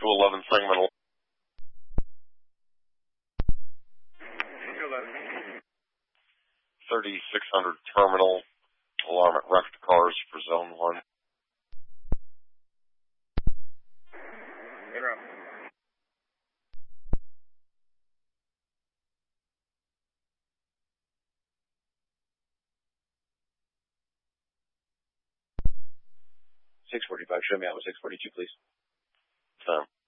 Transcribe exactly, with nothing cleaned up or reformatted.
two eleven segment. thirty-six hundred terminal. Alarm at wrecked cars for zone one. six forty-five, show me out with six forty-two, please. ten.